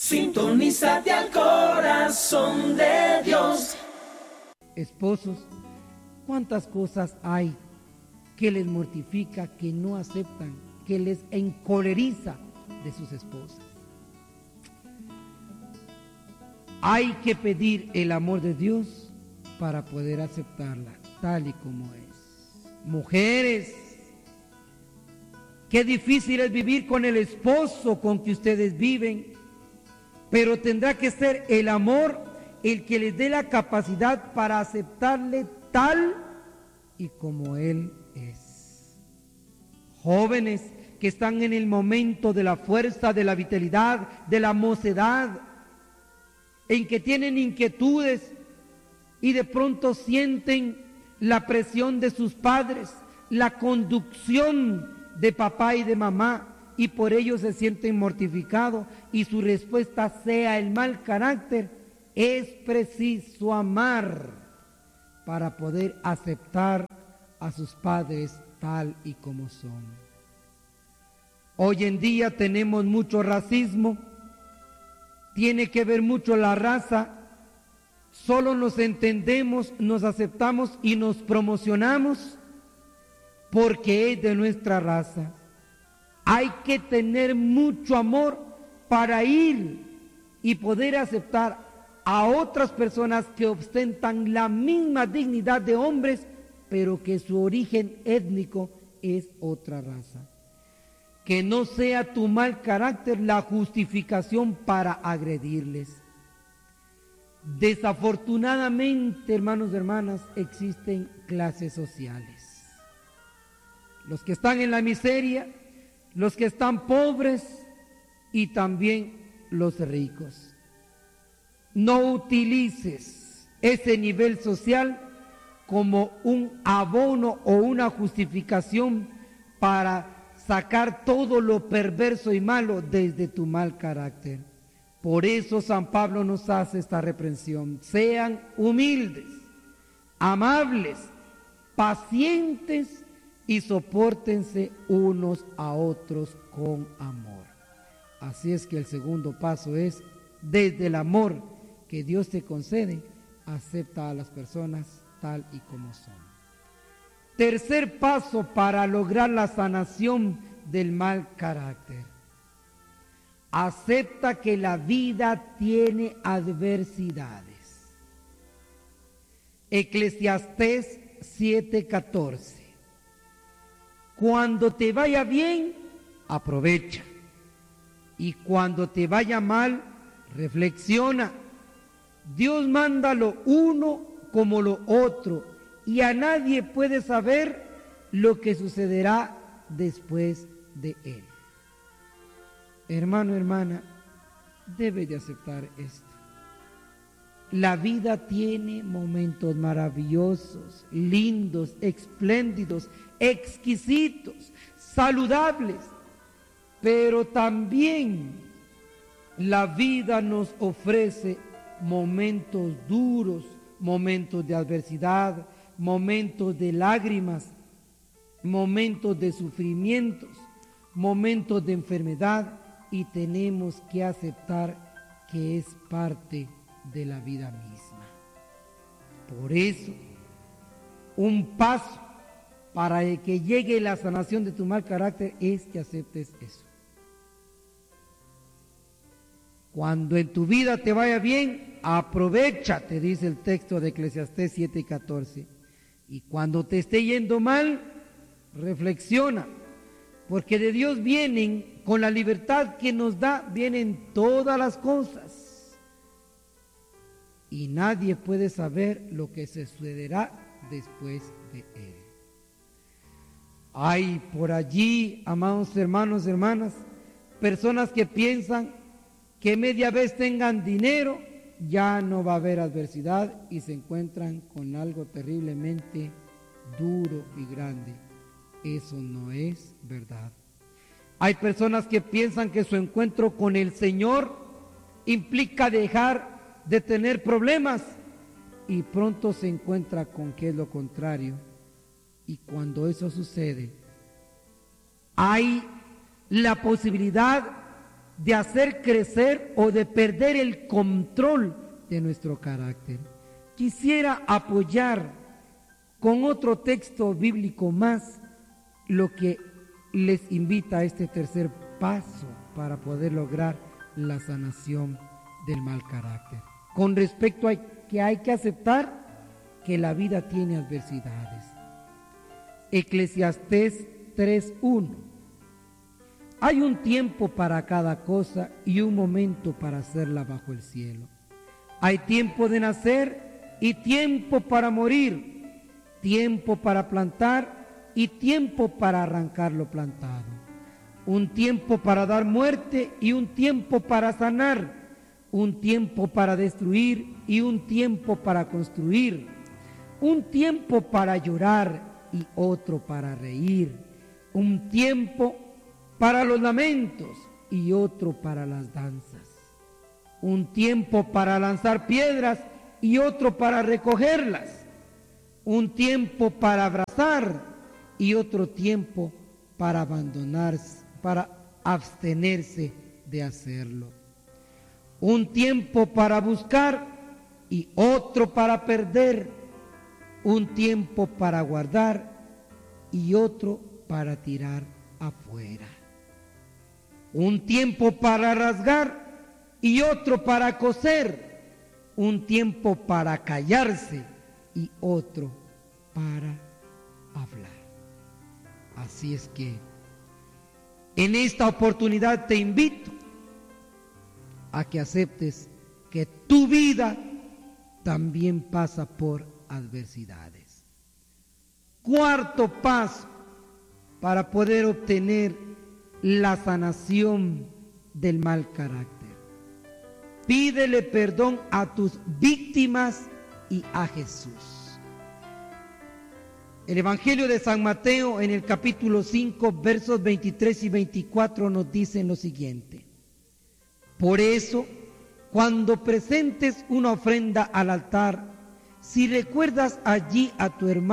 Sintonízate al corazón de Dios. Esposos, ¿cuántas cosas hay que les mortifica, que no aceptan, que les encoleriza de sus esposas? Hay que pedir el amor de Dios para poder aceptarla tal y como es. Mujeres, qué difícil es vivir con el esposo con que ustedes viven, pero tendrá que ser el amor el que les dé la capacidad para aceptarle tal y como él es. Jóvenes que están en el momento de la fuerza, de la vitalidad, de la mocedad, en que tienen inquietudes y de pronto sienten la presión de sus padres, la conducción de papá y de mamá, y por ello se sienten mortificados y su respuesta sea el mal carácter. Es preciso amar para poder aceptar a sus padres tal y como son. Hoy en día tenemos mucho racismo, tiene que ver mucho la raza, solo nos entendemos, nos aceptamos y nos promocionamos porque es de nuestra raza. Hay que tener mucho amor para ir y poder aceptar a otras personas que ostentan la misma dignidad de hombres, pero que su origen étnico es otra raza. Que no sea tu mal carácter la justificación para agredirles. Desafortunadamente, hermanos y hermanas, existen clases sociales. Los que están en la miseria, los que están pobres y también los ricos. No utilices ese nivel social como un abono o una justificación para sacar todo lo perverso y malo desde tu mal carácter. Por eso San Pablo nos hace esta reprensión. Sean humildes, amables, pacientes y sopórtense unos a otros con amor. Así es que el segundo paso es, desde el amor que Dios te concede, acepta a las personas tal y como son. Tercer paso para lograr la sanación del mal carácter. Acepta que la vida tiene adversidades. Eclesiastés 7:14. Cuando te vaya bien, aprovecha. Y cuando te vaya mal, reflexiona. Dios manda lo uno como lo otro, y a nadie puede saber lo que sucederá después de él. Hermano, hermana, debe de aceptar esto. La vida tiene momentos maravillosos, lindos, espléndidos, exquisitos, saludables, pero también la vida nos ofrece momentos duros, momentos de adversidad, momentos de lágrimas, momentos de sufrimientos, momentos de enfermedad, y tenemos que aceptar que es parte de la vida misma. Por eso, un paso para que llegue la sanación de tu mal carácter es que aceptes eso. Cuando en tu vida te vaya bien, aprovecha, te dice el texto de Eclesiastés 7:14. Y cuando te esté yendo mal, reflexiona, porque de Dios vienen, con la libertad que nos da, vienen todas las cosas. Y nadie puede saber lo que sucederá después de él. Hay por allí, amados hermanos, hermanas, personas que piensan que media vez tengan dinero, ya no va a haber adversidad, y se encuentran con algo terriblemente duro y grande. Eso no es verdad. Hay personas que piensan que su encuentro con el Señor implica dejar de tener problemas, y pronto se encuentra con que es lo contrario. Y cuando eso sucede, hay la posibilidad de hacer crecer o de perder el control de nuestro carácter. Quisiera apoyar con otro texto bíblico más lo que les invita a este tercer paso para poder lograr la sanación del mal carácter. Con respecto a que hay que aceptar que la vida tiene adversidades. Eclesiastés 3:1. Hay un tiempo para cada cosa y un momento para hacerla bajo el cielo. Hay tiempo de nacer y tiempo para morir, tiempo para plantar y tiempo para arrancar lo plantado, un tiempo para dar muerte y un tiempo para sanar, un tiempo para destruir y un tiempo para construir, un tiempo para llorar y otro para reír, un tiempo para los lamentos y otro para las danzas, un tiempo para lanzar piedras y otro para recogerlas, un tiempo para abrazar y otro tiempo para abandonarse, para abstenerse de hacerlo, un tiempo para buscar y otro para perder, un tiempo para guardar y otro para tirar afuera, un tiempo para rasgar y otro para coser, un tiempo para callarse y otro para hablar. Así es que en esta oportunidad te invito a que aceptes que tu vida también pasa por adversidades. Cuarto paso para poder obtener la sanación del mal carácter. Pídele perdón a tus víctimas y a Jesús. El Evangelio de San Mateo en el capítulo 5, versos 23 y 24 nos dicen lo siguiente: por eso, cuando presentes una ofrenda al altar, si recuerdas allí a tu hermano,